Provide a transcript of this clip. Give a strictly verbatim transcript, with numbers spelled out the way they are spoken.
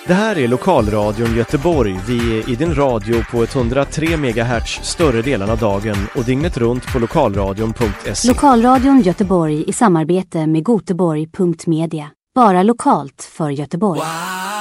Det här är Lokalradion Göteborg. Vi är i din radio på etthundratre megahertz större delen av dagen och dygnet runt på lokalradion punkt se. Lokalradion Göteborg i samarbete med goteborg punkt media. Bara lokalt för Göteborg.